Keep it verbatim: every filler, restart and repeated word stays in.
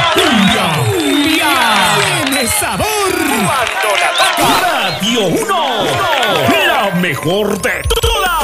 ¡Cumbia! ¡Cumbia! ¡Tiene sabor! Cuando la toca Radio uno, la mejor de